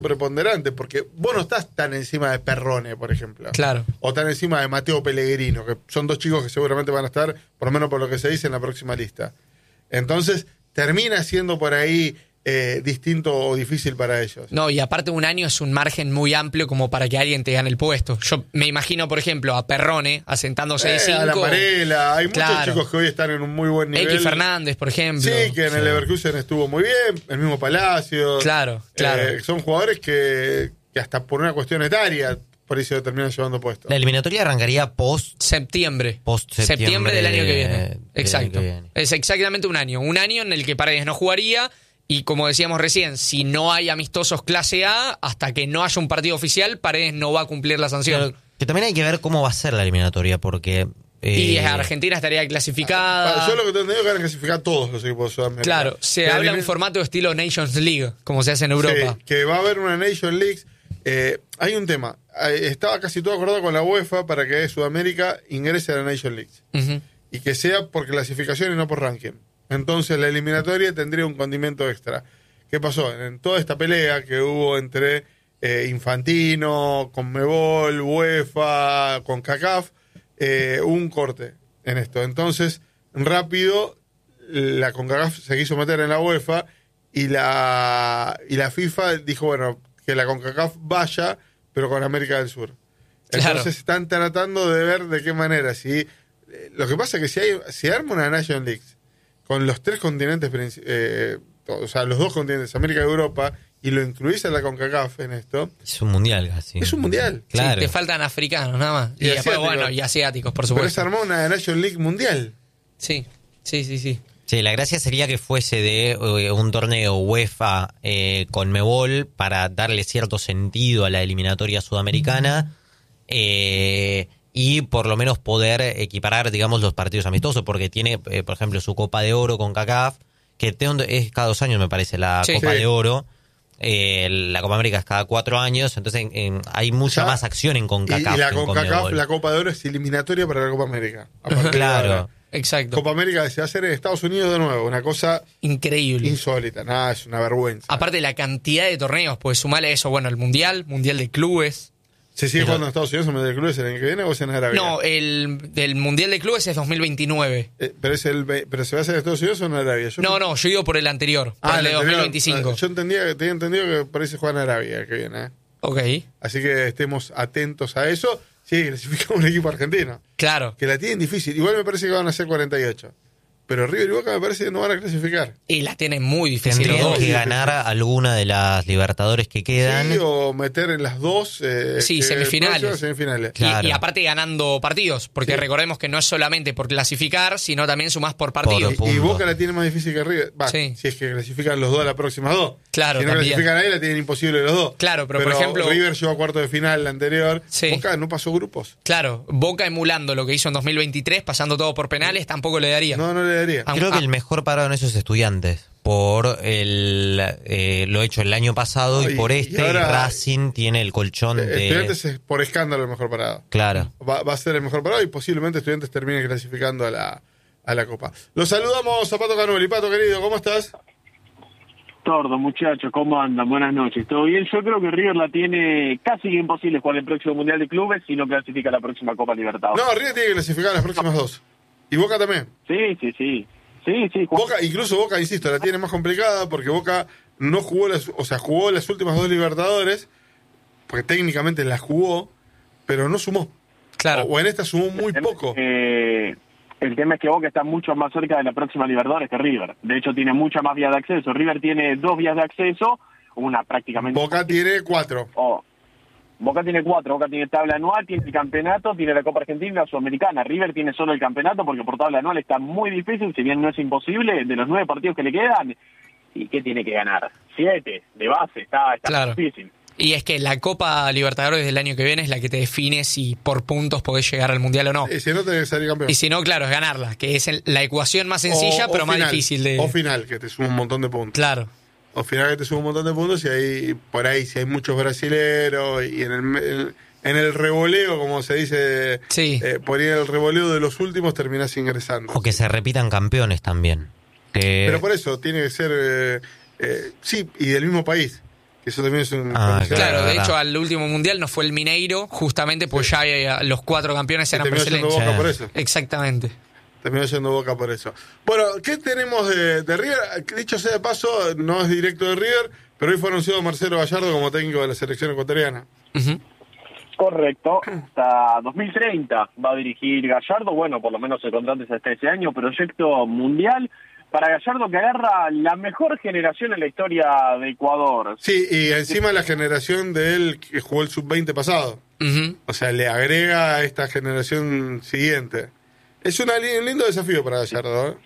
preponderante, porque vos no estás tan encima de Perrone, por ejemplo. Claro. O tan encima de Mateo Pellegrino, que son dos chicos que seguramente van a estar, por lo menos por lo que se dice, en la próxima lista. Entonces, termina siendo por ahí distinto o difícil para ellos. No, y aparte un año es un margen muy amplio como para que alguien te gane el puesto. Yo me imagino, por ejemplo, a Perrone asentándose de 5. A la Varela, hay Claro. muchos chicos que hoy están en un muy buen nivel. X Fernández, por ejemplo. Sí, que en el Leverkusen estuvo muy bien, el mismo Palacio. Claro. Son jugadores que hasta por una cuestión etaria, por ahí se terminan llevando puestos. La eliminatoria arrancaría Septiembre del año que viene. Exacto. Es exactamente un año. Un año en el que Paredes no jugaría. Y como decíamos recién, si no hay amistosos clase A, hasta que no haya un partido oficial, Paredes no va a cumplir la sanción. Pero que también hay que ver cómo va a ser la eliminatoria, porque... Y Argentina estaría clasificada. Yo lo que tengo entendido es que van a clasificar todos los equipos de Sudamérica. Claro, se habla de un formato de estilo Nations League, como se hace en Europa. Sí, que va a haber una Nations League. Hay un tema. Estaba casi todo acordado con la UEFA para que Sudamérica ingrese a la Nations League. Uh-huh. Y que sea por clasificación y no por ranking. Entonces la eliminatoria tendría un condimento extra. ¿Qué pasó? En toda esta pelea que hubo entre Infantino, Conmebol, UEFA, CONCACAF, hubo un corte en esto. Entonces, rápido, la CONCACAF se quiso meter en la UEFA y la FIFA dijo, bueno, que la CONCACAF vaya, pero con América del Sur. Entonces están tratando de ver de qué manera. Lo que pasa es que si arma una Nation League con los tres continentes, o sea, los dos continentes, América y Europa, y lo incluís a la CONCACAF en esto... Es un mundial casi. Es un mundial. Claro. Sí, te faltan africanos nada más. Y después, y asiáticos, por Pero supuesto. se armó una Nation League mundial. Sí. Sí, la gracia sería que fuese de un torneo UEFA Conmebol para darle cierto sentido a la eliminatoria sudamericana y por lo menos poder equiparar, digamos, los partidos amistosos, porque tiene, por ejemplo, su Copa de Oro con CONCACAF, que es cada 2 años, me parece, la Copa de Oro. La Copa América es cada 4 años, entonces hay mucha más acción en CONCACAF. Y la CONCACAF, la Copa de Oro es eliminatoria para la Copa América. Claro. Exacto. Copa América se va a hacer en Estados Unidos de nuevo, una cosa increíble, insólita, nada, es una vergüenza. Aparte la cantidad de torneos, pues sumale eso, bueno, el Mundial de Clubes. ¿Se sigue jugando en Estados Unidos el Mundial de Clubes el año que viene o es en Arabia? No, el Mundial de Clubes es 2029. ¿Pero se va a hacer en Estados Unidos o en Arabia? No, yo digo por el anterior, por el de 2025. Yo tenía entendido que por ahí se juega en Arabia el que viene. Ok. Así que estemos atentos a eso. Sí, clasificamos un equipo argentino. Claro. Que la tienen difícil. Igual me parece que van a ser 48. Pero River y Boca me parece que no van a clasificar. Y la tienen muy difícil. Tendrían que ganar alguna de las Libertadores que quedan. Sí, o meter en las dos semifinales. Claro. Y aparte ganando partidos, porque recordemos que no es solamente por clasificar, sino también sumás por partidos. Y Boca la tiene más difícil que River. Si es que clasifican los dos a las próximas dos. Claro, si no clasifican ahí, la tienen imposible los dos. Claro, pero por ejemplo... River llegó a cuarto de final la anterior. Boca no pasó grupos. Claro, Boca emulando lo que hizo en 2023, pasando todo por penales, tampoco le daría. No le daría. Creo que el mejor parado en esos Estudiantes por lo hecho el año pasado y por y Racing tiene el colchón de... Estudiantes es por escándalo el mejor parado. Claro. Va a ser el mejor parado y posiblemente Estudiantes termine clasificando a la Copa. Los saludamos a Pato Canoli. Pato, querido, ¿cómo estás? Tordo, muchachos, ¿cómo andan? Buenas noches. ¿Todo bien? Yo creo que River la tiene casi imposible jugar el próximo Mundial de Clubes si no clasifica a la próxima Copa Libertadores. No, River tiene que clasificar a las próximas dos. Y Boca también. Sí. Incluso Boca, insisto, la tiene más complicada porque Boca no jugó jugó las últimas 2 Libertadores, porque técnicamente las jugó, pero no sumó. Claro. O en esta sumó muy poco. El tema es que Boca está mucho más cerca de la próxima Libertadores que River. De hecho, tiene mucha más vías de acceso. River tiene 2 vías de acceso, una prácticamente... Boca tiene 4. Boca tiene 4, Boca tiene tabla anual, tiene el campeonato, tiene la Copa Argentina y la Sudamericana. River tiene solo el campeonato porque por tabla anual está muy difícil, si bien no es imposible, de los 9 partidos que le quedan. ¿Y qué tiene que ganar? 7, de base, está claro. Difícil. Y es que la Copa Libertadores del año que viene es la que te define si por puntos podés llegar al Mundial o no. Y si no, tenés que salir campeón. Y si no, claro, es ganarla, que es la ecuación más sencilla, pero más difícil de... O final, que te suma un montón de puntos. Claro. O final que te sube un montón de puntos y ahí por ahí si hay muchos brasileros y en el revoleo, como se dice, por ahí en el revoleo de los últimos terminás ingresando. O que se repitan campeones también. Pero por eso tiene que ser, y del mismo país. que eso también es un... Claro, de hecho al último mundial no fue el Mineiro, justamente pues ya los 4 campeones eran brasileños. Boca por eso. Exactamente. Terminó yendo Boca por eso. Bueno, ¿qué tenemos de River? Dicho sea de paso, no es directo de River, pero hoy fue anunciado Marcelo Gallardo como técnico de la selección ecuatoriana. Correcto, hasta 2030 va a dirigir Gallardo, bueno, por lo menos el contrato es hasta ese año, proyecto mundial para Gallardo que agarra la mejor generación en la historia de Ecuador. Sí, y encima la generación de él que jugó el sub-20 pasado. O sea, le agrega a esta generación siguiente. Es un lindo desafío para Gallardo, ¿eh?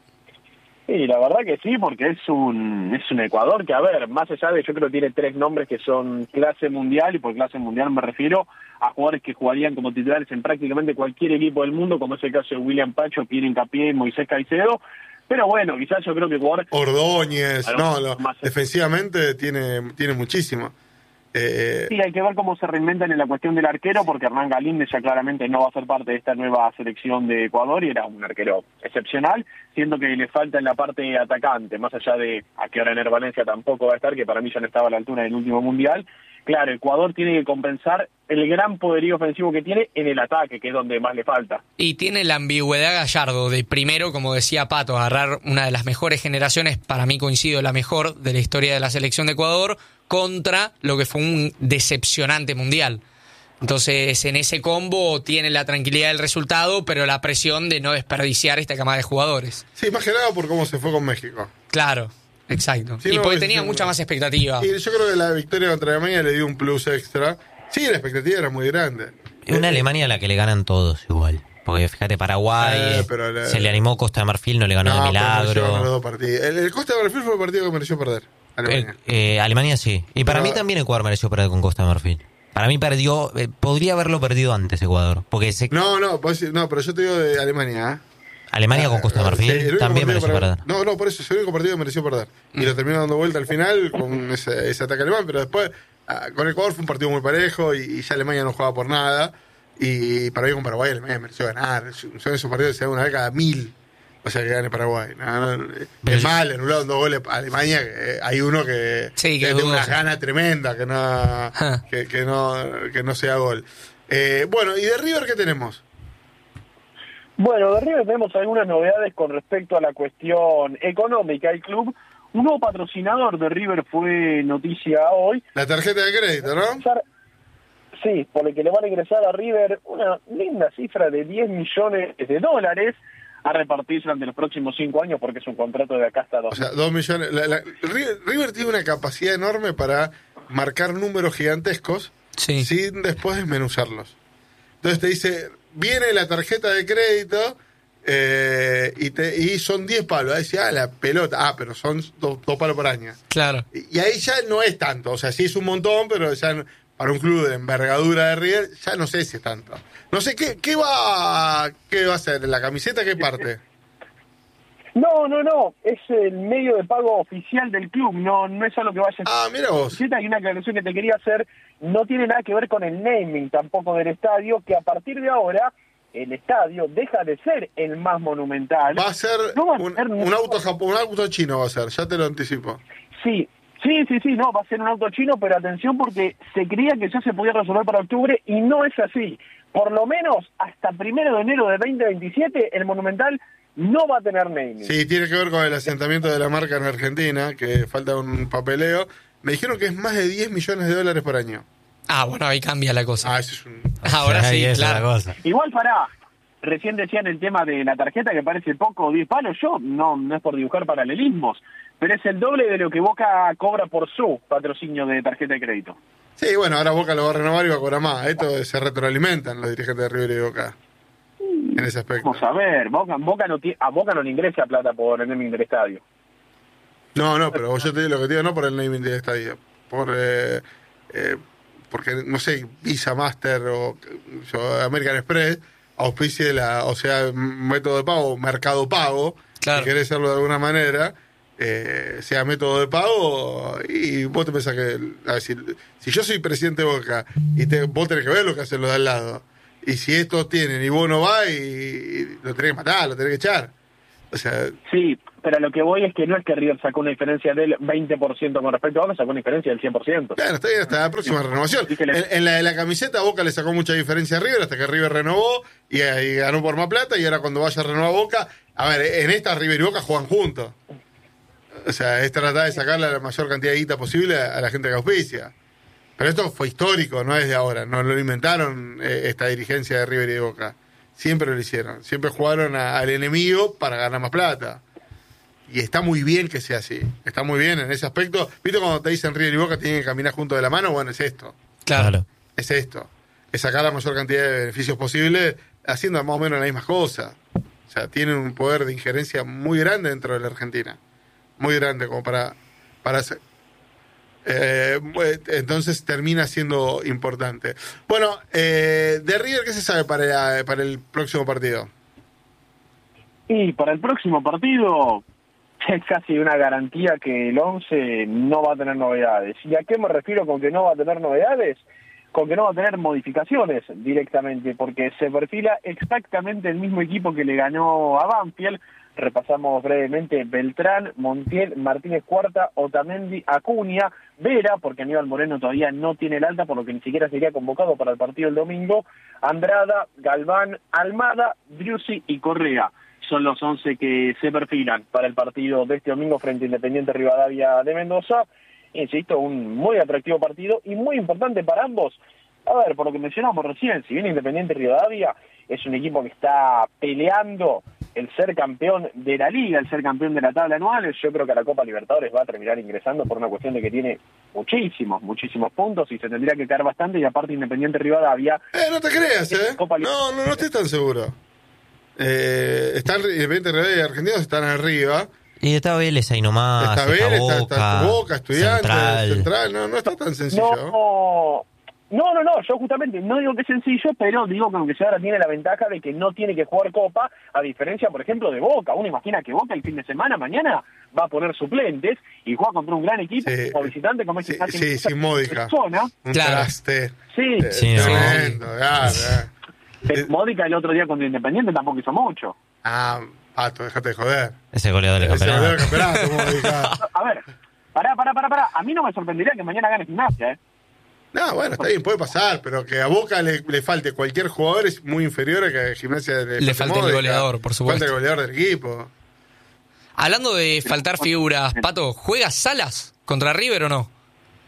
Sí, la verdad que sí, porque es un Ecuador que, a ver, más allá de, yo creo que tiene 3 nombres que son clase mundial, y por clase mundial me refiero a jugadores que jugarían como titulares en prácticamente cualquier equipo del mundo, como es el caso de William Pacho, Pierre Hincapié y Moisés Caicedo. Pero bueno, quizás yo creo que Ecuador... Ordóñez, defensivamente tiene muchísimo. Sí, hay que ver cómo se reinventan en la cuestión del arquero, porque Hernán Galíndez ya claramente no va a ser parte de esta nueva selección de Ecuador y era un arquero excepcional, siendo que le falta en la parte atacante, más allá de a qué hora Ener Valencia tampoco va a estar, que para mí ya no estaba a la altura del último mundial. Claro, Ecuador tiene que compensar el gran poderío ofensivo que tiene en el ataque, que es donde más le falta. Y tiene la ambigüedad Gallardo de primero, como decía Pato, agarrar una de las mejores generaciones, para mí coincido, la mejor de la historia de la selección de Ecuador, contra lo que fue un decepcionante mundial. Entonces, en ese combo tiene la tranquilidad del resultado, pero la presión de no desperdiciar esta camada de jugadores. Sí, más que nada por cómo se fue con México. Claro, exacto. Sí, y no, porque tenía mucha más expectativa. Y yo creo que la victoria contra Alemania le dio un plus extra. Sí, la expectativa era muy grande. Es una Alemania a la que le ganan todos igual. Porque fíjate, Paraguay se le animó, Costa de Marfil no le ganó de milagro. El Costa de Marfil fue el partido que mereció perder. Alemania sí. Y para mí también Ecuador mereció perder con Costa de Marfil. Para mí perdió, podría haberlo perdido antes Ecuador. Porque no, pero yo te digo de Alemania. Alemania con Costa de Marfil también mereció perder. No, por eso es el único partido que mereció perder. Y lo terminó dando vuelta al final con ese ataque alemán, pero después con Ecuador fue un partido muy parejo y ya Alemania no jugaba por nada. Y para mí con Paraguay Alemania mereció ganar. Son esos partidos que se dan una vez cada 1000. O sea, que gane Paraguay. Es mal, anularon 2 goles a Alemania. Que hay uno que tiene una gana tremenda que no sea gol. Bueno, ¿y de River qué tenemos? Bueno, de River tenemos algunas novedades con respecto a la cuestión económica del club. Un nuevo patrocinador de River fue noticia hoy. La tarjeta de crédito, ¿no? Sí, por el que le van a ingresar a River una linda cifra de $10 millones a repartirse durante los próximos 5 años, porque es un contrato de acá hasta 2. O sea, 2 millones. River tiene una capacidad enorme para marcar números gigantescos sin después desmenuzarlos. Entonces te dice, viene la tarjeta de crédito y son 10 palos. Ahí dice, la pelota. Pero son 2 palos por año. Claro. Y ahí ya no es tanto. O sea, sí es un montón, pero ya para un club de envergadura de River, ya no sé si es tanto. No sé, ¿qué va a hacer? ¿En la camiseta qué parte? No, es el medio de pago oficial del club, no es algo que vaya a... mira vos. Hay una aclaración que te quería hacer, no tiene nada que ver con el naming tampoco del estadio, que a partir de ahora el estadio deja de ser el más monumental. Va a ser un auto chino, va a ser, ya te lo anticipo. Sí, va a ser un auto chino, pero atención porque se creía que ya se podía resolver para octubre y no es así. Por lo menos hasta 1 de enero de 2027 el Monumental no va a tener naming. Sí, tiene que ver con el asentamiento de la marca en Argentina, que falta un papeleo. Me dijeron que es más de $10 millones por año. Bueno, ahí cambia la cosa. Eso es un... Ahora sí, claro. Igual recién decían el tema de la tarjeta que parece poco, 10 palos. Yo no es por dibujar paralelismos, pero es el doble de lo que Boca cobra por su patrocinio de tarjeta de crédito. Sí, bueno, ahora Boca lo va a renovar y va a cobrar más. Esto se retroalimentan los dirigentes de River y Boca en ese aspecto. Vamos a ver, a Boca no le ingresa plata por el naming del estadio. No, pero yo te digo lo que te digo, no por el naming del estadio, porque no sé, Visa, Master o American Express auspicie método de pago, mercado pago, claro. Si querés hacerlo de alguna manera, sea método de pago, y vos te pensás que, si yo soy presidente de Boca y vos tenés que ver lo que hacen los de al lado, y si estos tienen y vos no vas, y lo tenés que matar, lo tenés que echar. O sea, sí, pero a lo que voy es que no es que River sacó una diferencia del 20% con respecto a Boca, sacó una diferencia del 100%. claro, está bien hasta la próxima renovación. En la de la camiseta, Boca le sacó mucha diferencia a River hasta que River renovó y ganó por más plata. Y ahora cuando vaya a renovar Boca, a ver, en esta River y Boca juegan juntos. O sea, es tratar de sacarle la mayor cantidad de guita posible a la gente que auspicia. Pero esto fue histórico, no es de ahora. No lo inventaron esta dirigencia de River y de Boca. Siempre lo hicieron. Siempre jugaron al enemigo para ganar más plata. Y está muy bien que sea así. Está muy bien en ese aspecto. ¿Viste cuando te dicen River y Boca tienen que caminar juntos de la mano? Bueno, es esto. Claro. Es esto. Es sacar la mayor cantidad de beneficios posible haciendo más o menos las mismas cosas. O sea, tienen un poder de injerencia muy grande dentro de la Argentina. Muy grande como para hacer. Entonces termina siendo importante. Bueno, de River, ¿qué se sabe para el próximo partido? Y para el próximo partido es casi una garantía que el 11 no va a tener novedades. ¿Y a qué me refiero con que no va a tener novedades? Con que no va a tener modificaciones directamente, porque se perfila exactamente el mismo equipo que le ganó a Banfield. Repasamos brevemente: Beltrán, Montiel, Martínez Cuarta, Otamendi, Acuña, Vera, porque Aníbal Moreno todavía no tiene el alta, por lo que ni siquiera sería convocado para el partido el domingo, Andrada, Galván, Almada, Driussi y Correa. Son los 11 que se perfilan para el partido de este domingo frente a Independiente Rivadavia de Mendoza. Insisto, un muy atractivo partido y muy importante para ambos. A ver, por lo que mencionamos recién, si bien Independiente Rivadavia es un equipo que está peleando el ser campeón de la Liga, el ser campeón de la tabla anual, yo creo que a la Copa Libertadores va a terminar ingresando por una cuestión de que tiene muchísimos puntos y se tendría que caer bastante, y aparte Independiente Rivadavia... no te creas, no estoy tan seguro. Están Independiente Rivadavia y Argentinos están arriba. Y está Vélez ahí nomás, está Vélez, está Boca, Estudiantes, Central, no está tan sencillo. No, yo justamente no digo que es sencillo, pero digo que aunque sea ahora tiene la ventaja de que no tiene que jugar Copa, a diferencia, por ejemplo, de Boca. Uno imagina que Boca el fin de semana, mañana, va a poner suplentes y juega contra un gran equipo como visitante, como es que sin Módica. Un traste. Sí. Tremendo, Módica el otro día contra Independiente tampoco hizo mucho. Pato, déjate de joder. Ese goleador del campeonato. Módica. A ver, pará. A mí no me sorprendería que mañana gane Gimnasia, No, bueno, está bien, puede pasar, pero que a Boca le falte cualquier jugador es muy inferior a que a Gimnasia le falte el goleador, por supuesto. Falta el goleador del equipo. Hablando de faltar figuras, Pato, ¿juega Salas contra River o no?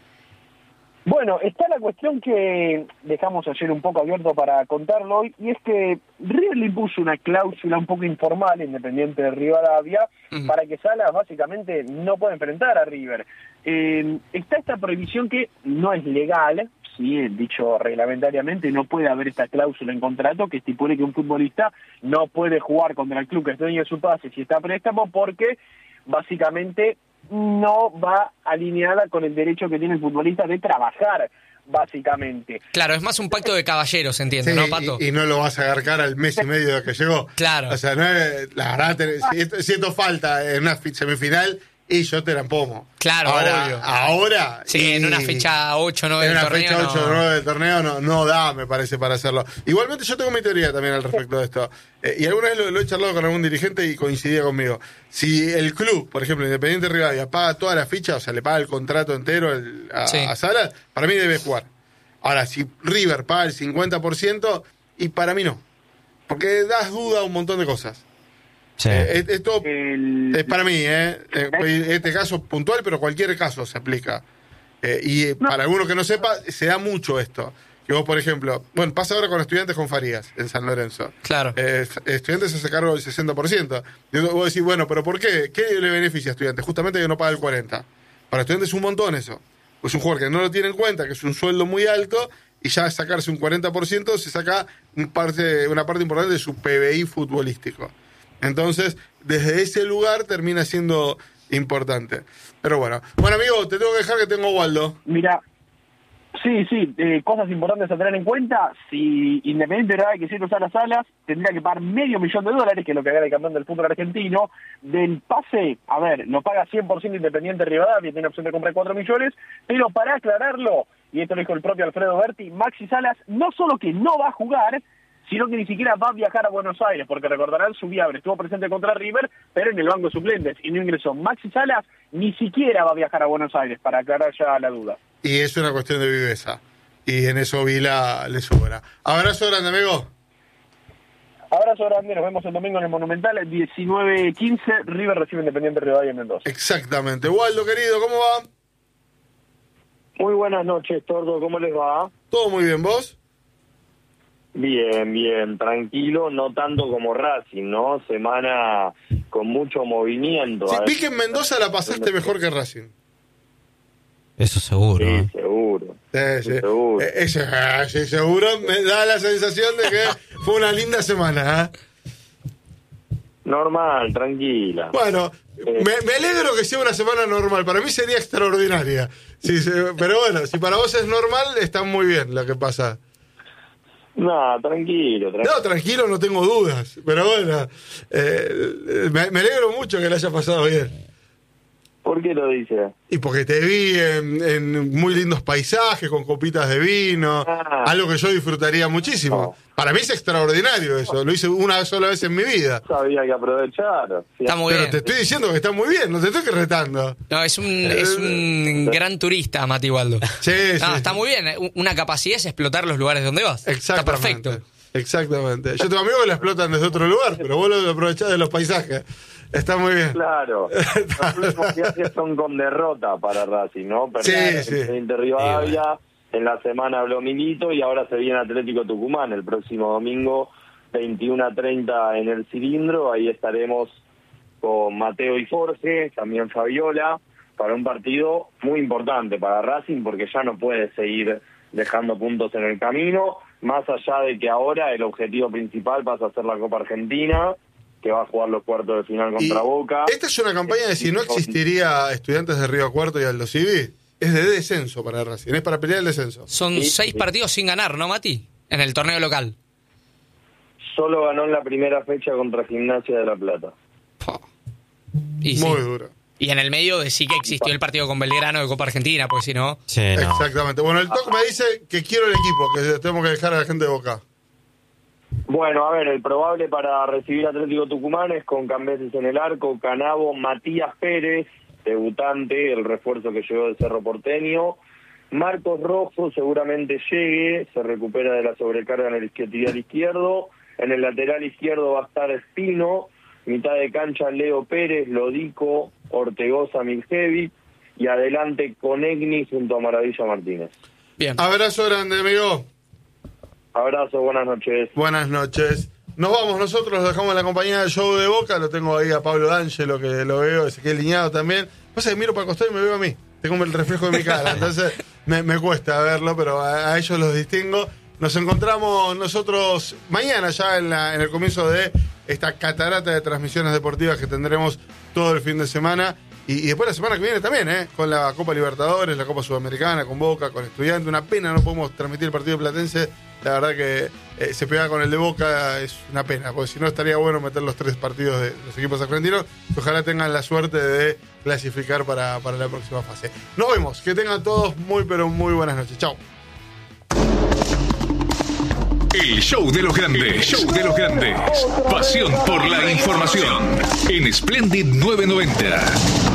Bueno, está la cuestión que dejamos ayer un poco abierto para contarlo hoy, y es que River le impuso una cláusula un poco informal, Independiente de Rivadavia, para que Salas básicamente no pueda enfrentar a River. Está esta prohibición que no es legal, sí, dicho reglamentariamente, no puede haber esta cláusula en contrato que estipule que un futbolista no puede jugar contra el club que es dueño de su pase si está a préstamo, porque básicamente no va alineada con el derecho que tiene el futbolista de trabajar, básicamente. Claro, es más un pacto de caballeros, entiendo, ¿no, Pato? Y no lo vas a agarcar al mes y medio de que llegó. Claro. O sea, no es, la verdad, si esto falta en una semifinal, y yo te la empomo. Claro, obvio. Ahora. Sí, en una fecha 8 9 del torneo. En una fecha 8 9 del torneo no da, me parece, para hacerlo. Igualmente, yo tengo mi teoría también al respecto de esto. Y alguna vez lo he charlado con algún dirigente y coincidía conmigo. Si el club, por ejemplo, Independiente Rivadavia, paga toda la ficha, o sea, le paga el contrato entero a Salas, para mí debe jugar. Ahora, si River paga el 50%, y para mí no. Porque das duda a un montón de cosas. Sí. Esto es para mí, este caso puntual, pero cualquier caso se aplica. Para alguno que no sepa, se da mucho esto. Que vos, por ejemplo, pasa ahora con Estudiantes con Farías en San Lorenzo. Claro. Estudiantes se hace cargo del 60%. Y vos decís, bueno, pero ¿por qué? ¿Qué le beneficia a Estudiantes? Justamente que no paga el 40%. Para Estudiantes es un montón eso. Es un jugador que no lo tiene en cuenta, que es un sueldo muy alto, y ya sacarse un 40% se saca una parte importante de su PBI futbolístico. Entonces, desde ese lugar termina siendo importante. Pero bueno, amigo, te tengo que dejar que tengo Waldo. Mira, sí, cosas importantes a tener en cuenta. Si Independiente de Rivadavia quisiera usar las Salas, tendría que pagar $500,000, que es lo que gana el campeón del fútbol argentino. Del pase, a ver, lo paga 100% Independiente de Rivadavia, tiene opción de comprar 4 millones, pero para aclararlo, y esto lo dijo el propio Alfredo Berti, Maxi Salas no solo que no va a jugar, sino que ni siquiera va a viajar a Buenos Aires, porque recordarán, Subiabre estuvo presente contra River, pero en el banco de suplentes, y no ingresó. Maxi Salas ni siquiera va a viajar a Buenos Aires, para aclarar ya la duda. Y es una cuestión de viveza, y en eso Vila le sobra. Abrazo grande, amigo. Abrazo grande, nos vemos el domingo en el Monumental, 19:15, River recibe Independiente Rivadavia en Mendoza. Exactamente. Waldo, querido, ¿cómo va? Muy buenas noches, Tordo, ¿cómo les va? ¿Todo muy bien, vos? Bien, tranquilo, no tanto como Racing, ¿no? Semana con mucho movimiento. Sí, vi que en Mendoza la pasaste mejor que Racing. Eso seguro. Sí, seguro. Seguro. Sí, seguro. Me da la sensación de que fue una linda semana, Normal, tranquila. Bueno, me alegro que sea una semana normal. Para mí sería extraordinaria. Sí, pero bueno, si para vos es normal, está muy bien lo que pasa. No, tranquilo. No, tranquilo, no tengo dudas. Pero bueno, me alegro mucho que le haya pasado bien. ¿Por qué lo dice? Y porque te vi en muy lindos paisajes, con copitas de vino, algo que yo disfrutaría muchísimo. Para mí es extraordinario eso, lo hice una sola vez en mi vida. Sabía que aprovechar. Está muy Pero bien. te estoy diciendo que está muy bien, no te estoy retando. No, es un gran turista, Mati Waldo. Sí, No, sí. está muy bien. Una capacidad es explotar los lugares donde vas. Está perfecto. Exactamente. Yo tengo amigos que la explotan desde otro lugar, pero vos lo aprovechás de los paisajes. Está muy bien. Claro. Los últimos viajes son con derrota para Racing, ¿no? Sí. Inter Rivadavia, en la semana habló Milito y ahora se viene Atlético Tucumán el próximo domingo 21:30 en el Cilindro. Ahí estaremos con Mateo y Jorge, también Fabiola, para un partido muy importante para Racing porque ya no puede seguir dejando puntos en el camino, más allá de que ahora el objetivo principal pasa a ser la Copa Argentina, que va a jugar los cuartos de final contra Boca. Esta es una campaña de si no existiría Estudiantes de Río Cuarto y Aldo Civi, es de descenso para Racing, es para pelear el descenso. Son 6 partidos sin ganar, ¿no, Mati? En el torneo local. Solo ganó en la primera fecha contra Gimnasia de La Plata. Y Muy sí. duro. Y en el medio de sí que existió el partido con Belgrano de Copa Argentina, porque si no... Sí, no. Exactamente. Bueno, el TOC me dice que quiero el equipo, que tenemos que dejar a la gente de Boca. Bueno, a ver, el probable para recibir Atlético Tucumán es con Cambeses en el arco, Canavo, Matías Pérez, debutante, el refuerzo que llegó de Cerro Porteño, Marcos Rojo seguramente llegue, se recupera de la sobrecarga en el lateral izquierdo, en el lateral izquierdo va a estar Espino, mitad de cancha Leo Pérez, Lodico, Ortegoza, Miljevic, y adelante Conegni junto a Maravilla Martínez. Bien. Abrazo grande, amigo. Abrazo, buenas noches. Buenas noches. Nos vamos nosotros, lo dejamos en la compañía del show de Boca. Lo tengo ahí a Pablo D'Angelo, que lo veo, Ezequiel Liñado también. Pasa que miro para el costado y me veo a mí. Tengo el reflejo de mi cara, entonces me cuesta verlo, pero a ellos los distingo. Nos encontramos nosotros mañana ya en el comienzo de esta catarata de transmisiones deportivas que tendremos todo el fin de semana. Y después la semana que viene también, con la Copa Libertadores, la Copa Sudamericana, con Boca, con Estudiantes. Una pena no podemos transmitir el partido platense. La verdad que se pega con el de Boca, es una pena, porque si no estaría bueno meter los 3 partidos de los equipos argentinos, que ojalá tengan la suerte de clasificar para la próxima fase. Nos vemos, que tengan todos muy pero muy buenas noches. Chao. El show de los grandes. Show de los grandes. Pasión por la información. En Splendid 990.